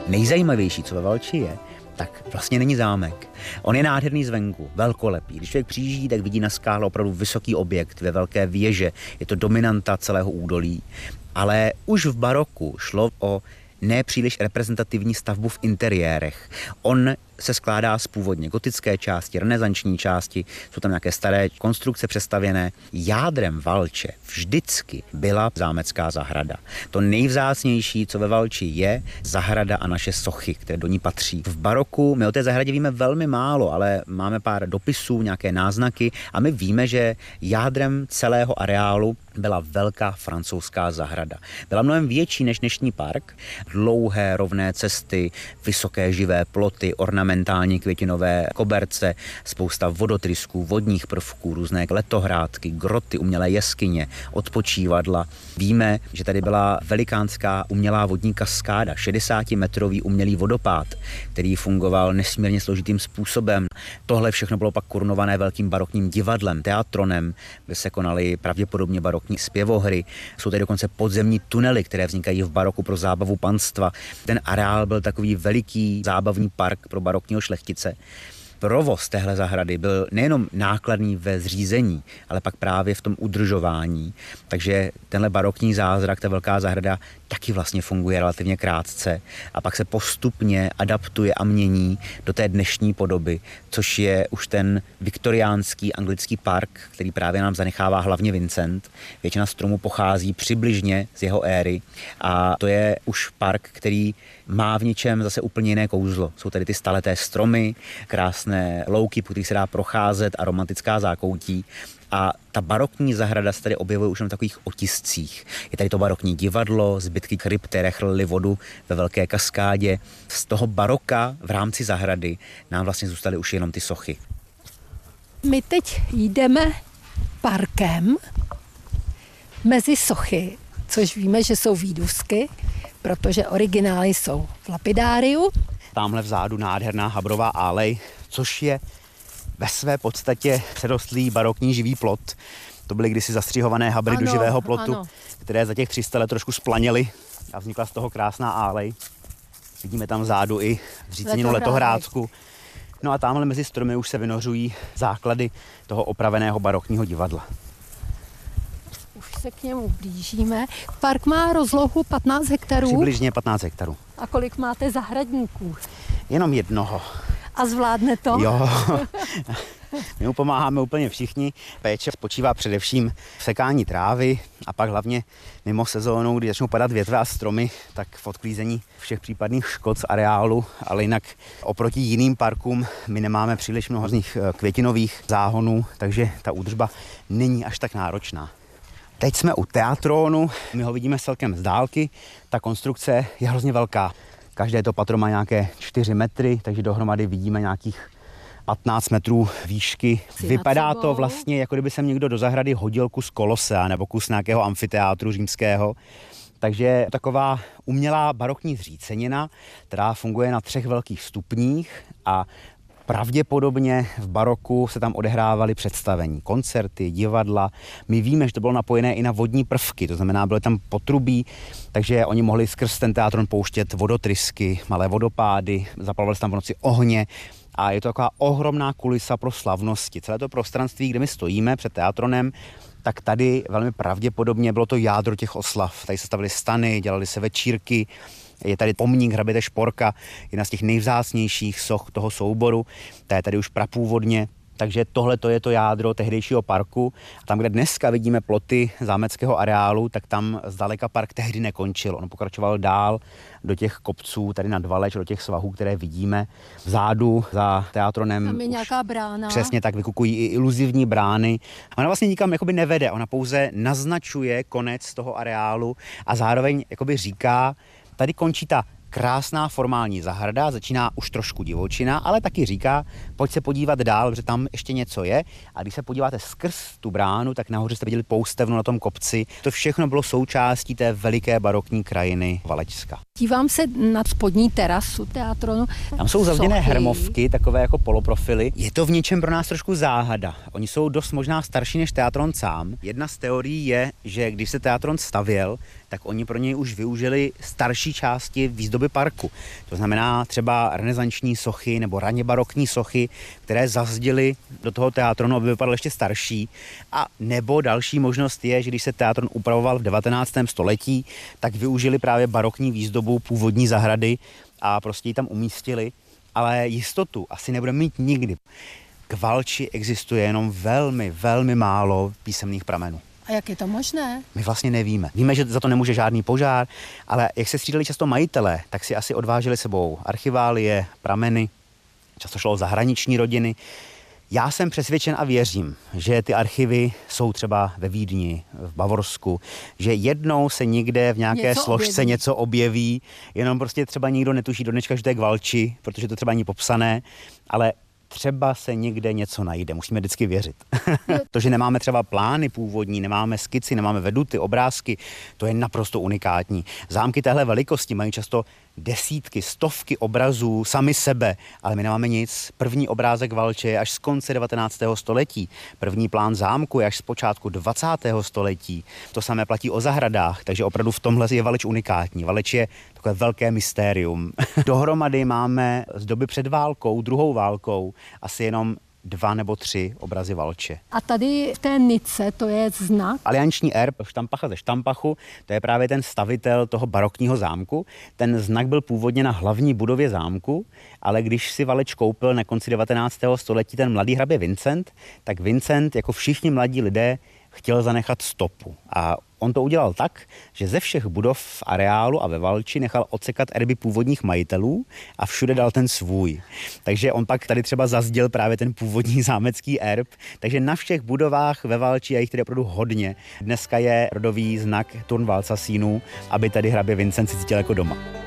nejzajímavější, co ve Valči je, tak vlastně není zámek. On je nádherný zvenku, velkolepý. Když člověk přijíždí, tak vidí na skále opravdu vysoký objekt ve velké věže. Je to dominanta celého údolí. Ale už v baroku šlo o nepříliš reprezentativní stavbu v interiérech. On se skládá z původně gotické části, renesanční části, jsou tam nějaké staré konstrukce přestavěné. Jádrem Valče vždycky byla zámecká zahrada. To nejvzácnější, co ve Valči je, zahrada a naše sochy, které do ní patří. V baroku my o té zahradě víme velmi málo, ale máme pár dopisů, nějaké náznaky a my víme, že jádrem celého areálu byla velká francouzská zahrada. Byla mnohem větší než dnešní park. Dlouhé rovné cesty, vysoké živé ploty, ornamentální květinové koberce, spousta vodotrysků, vodních prvků, různé letohrádky, groty, umělé jeskyně, odpočívadla. Víme, že tady byla velikánská umělá vodní kaskáda, 60-metrový umělý vodopád, který fungoval nesmírně složitým způsobem. Tohle všechno bylo pak korunované velkým barokním divadlem, teatronem, kde se konaly pravděpodobně barokní zpěvohry. Jsou tady dokonce podzemní tunely, které vznikají v baroku pro zábavu panstva. Ten areál byl takový veliký zábavní park pro barokního šlechtice. Provoz téhle zahrady byl nejenom nákladný ve zřízení, ale pak právě v tom udržování. Takže tenhle barokní zázrak, ta velká zahrada, taky vlastně funguje relativně krátce a pak se postupně adaptuje a mění do té dnešní podoby, což je už ten viktoriánský anglický park, který právě nám zanechává hlavně Vincent. Většina stromů pochází přibližně z jeho éry a to je už park, který má v něčem zase úplně jiné kouzlo. Jsou tady ty staleté stromy, krásné louky, po kterých se dá procházet a romantická zákoutí. A ta barokní zahrada se tady objevuje už na takových otiscích. Je tady to barokní divadlo, zbytky krypt, které chrlily vodu ve velké kaskádě. Z toho baroka v rámci zahrady nám vlastně zůstaly už jenom ty sochy. My teď jdeme parkem mezi sochy, což víme, že jsou výdusky, protože originály jsou v lapidáriu. Tamhle vzadu nádherná habrová álej, což je ve své podstatě přerostlý barokní živý plot. To byly kdysi zastřihované habry do živého plotu, které za těch 300 let trošku splaněly a vznikla z toho krásná álej. Vidíme tam vzadu i zříceninu letohrádku. No a tamhle mezi stromy už se vynořují základy toho opraveného barokního divadla. Už se k němu blížíme. Park má rozlohu 15 hektarů. Přibližně 15 hektarů. A kolik máte zahradníků? Jenom jednoho. A zvládne to? Jo, my mu pomáháme úplně všichni. Péče spočívá především v sekání trávy a pak hlavně mimo sezónu, kdy začnou padat větve a stromy, tak v odklízení všech případných škod z areálu, ale jinak oproti jiným parkům my nemáme příliš mnoho různých květinových záhonů, takže ta údržba není až tak náročná. Teď jsme u teatronu, my ho vidíme celkem z dálky, ta konstrukce je hrozně velká. Každé to patro má nějaké 4 metry, takže dohromady vidíme nějakých 15 metrů výšky. Vypadá to vlastně, jako kdyby sem někdo do zahrady hodil kus kolosea nebo kus nějakého amfiteátru římského. Takže taková umělá barokní zřícenina, která funguje na 3 velkých stupních a pravděpodobně v baroku se tam odehrávaly představení, koncerty, divadla. My víme, že to bylo napojené i na vodní prvky, to znamená, byly tam potrubí, takže oni mohli skrz ten teátron pouštět vodotrysky, malé vodopády, zapalovali se tam v noci ohně a je to taková ohromná kulisa pro slavnosti. Celé to prostranství, kde my stojíme před teatronem, tak tady velmi pravděpodobně bylo to jádro těch oslav. Tady se stavily stany, dělaly se večírky. Je tady pomník hraběte Šporka, jedna z těch nejvzácnějších soch toho souboru. Ta je tady už prapůvodně, takže tohle to je to jádro tehdejšího parku. Tam, kde dneska vidíme ploty zámeckého areálu, tak tam zdaleka park tehdy nekončil. On pokračoval dál do těch kopců, tady nad Valeč, do těch svahů, které vidíme. Vzadu za teatronem tam je nějaká brána. Přesně tak, vykukují i iluzivní brány. Ona vlastně nikam jakoby nevede, ona pouze naznačuje konec toho areálu a zároveň jakoby říká, tady končí ta krásná formální zahrada, začíná už trošku divočina, ale taky říká, pojď se podívat dál, protože tam ještě něco je. A když se podíváte skrz tu bránu, tak nahoře jste viděli poustevnu na tom kopci. To všechno bylo součástí té veliké barokní krajiny Valečska. Dívám se na spodní terasu teatronu. Tam jsou zazděné hermovky, takové jako poloprofily. Je to v něčem pro nás trošku záhada. Oni jsou dost možná starší než teatron sám. Jedna z teorií je, že když se teatron stavěl, tak oni pro něj už využili starší části výzdoby parku. To znamená třeba renesanční sochy nebo raně barokní sochy, které zazděly do toho teatronu, aby vypadal ještě starší. A nebo další možnost je, že když se teatron upravoval v 19. století, tak využili právě barokní výzdobu původní zahrady a prostě ji tam umístili. Ale jistotu asi nebudeme mít nikdy. K Valči existuje jenom velmi, velmi málo písemných pramenů. A jak je to možné? My vlastně nevíme. Víme, že za to nemůže žádný požár, ale jak se střídali často majitelé, tak si asi odváželi sebou archiválie, prameny, často šlo o zahraniční rodiny. Já jsem přesvědčen a věřím, že ty archivy jsou třeba ve Vídni, v Bavorsku, že jednou se někde v nějaké složce něco objeví, jenom prostě třeba nikdo netuší do dneška, že to je k Valči, protože to třeba není popsané, ale třeba se někde něco najde, musíme vždycky věřit. To, že nemáme třeba plány původní, nemáme skici, nemáme veduty, obrázky, to je naprosto unikátní. Zámky téhle velikosti mají často desítky, stovky obrazů sami sebe, ale my nemáme nic. První obrázek Valče je až z konce 19. století. První plán zámku je až z počátku 20. století. To samé platí o zahradách, takže opravdu v tomhle je Valeč unikátní. Valeč je takové velké mystérium. Dohromady máme z doby před válkou, druhou válkou, asi jenom 2 nebo 3 obrazy Valče. A tady v té nice to je znak? Alianční erb Štampacha ze Štampachu, to je právě ten stavitel toho barokního zámku. Ten znak byl původně na hlavní budově zámku, ale když si Valeč koupil na konci 19. století ten mladý hrabě Vincent, tak Vincent, jako všichni mladí lidé, chtěl zanechat stopu. A on to udělal tak, že ze všech budov v areálu a ve Valči nechal odsekat erby původních majitelů a všude dal ten svůj. Takže on pak tady třeba zazděl právě ten původní zámecký erb. Takže na všech budovách ve Valči, a jich tady opravdu hodně, dneska je rodový znak Turnvaldsasínů, aby tady hrabě Vincent si cítil jako doma.